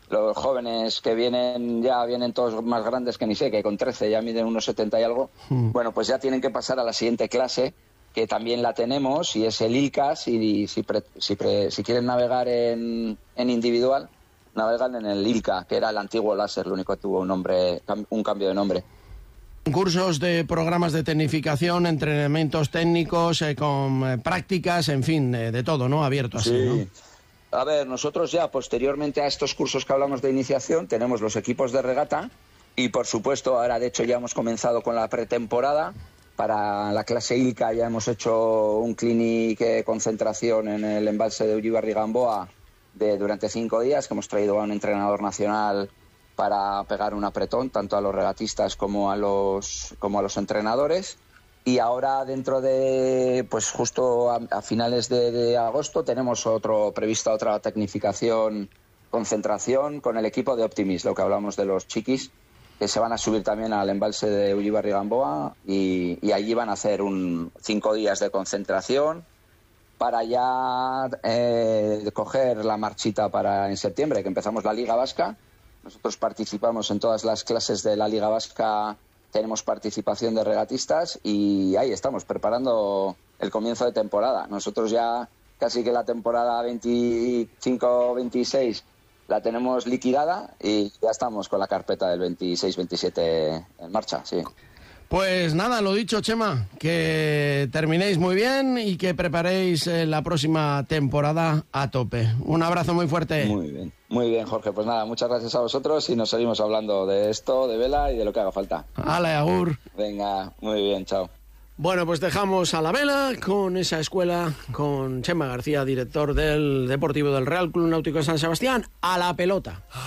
Los jóvenes que vienen todos más grandes que ni sé, que con 13 ya miden unos 70 y algo. Bueno, pues ya tienen que pasar a la siguiente clase, que también la tenemos, y es el ILCAS, y si quieren navegar en individual, navegan en el ILCA, que era el antiguo láser, lo único que tuvo un cambio de nombre. Cursos de programas de tecnificación, entrenamientos técnicos, con prácticas, en fin, de todo, ¿no? Abierto así, sí. ¿no? A ver, nosotros ya posteriormente a estos cursos que hablamos de iniciación tenemos los equipos de regata y, por supuesto, ahora de hecho ya hemos comenzado con la pretemporada. Para la clase ILCA ya hemos hecho un clinic de concentración en el embalse de Ullibarri-Gamboa durante 5 días, que hemos traído a un entrenador nacional para pegar un apretón tanto a los regatistas como a los entrenadores. Y ahora dentro de, pues justo a finales de agosto tenemos prevista otra tecnificación, concentración con el equipo de Optimis, lo que hablamos de los chiquis, que se van a subir también al embalse de Ullibarri-Gamboa y allí van a hacer 5 días de concentración para ya coger la marchita para en septiembre, que empezamos la Liga Vasca. Nosotros participamos en todas las clases de la Liga Vasca, tenemos participación de regatistas y ahí estamos preparando el comienzo de temporada. Nosotros ya casi que la temporada 25-26 la tenemos liquidada y ya estamos con la carpeta del 26-27 en marcha, sí. Pues nada, lo dicho, Chema, que terminéis muy bien y que preparéis la próxima temporada a tope. Un abrazo muy fuerte. Muy bien, Jorge. Pues nada, muchas gracias a vosotros y nos seguimos hablando de esto, de vela y de lo que haga falta. Ale, agur. Venga, muy bien, chao. Bueno, pues dejamos a la vela con esa escuela, con Chema García, director del Deportivo del Real Club Náutico de San Sebastián, a la pelota.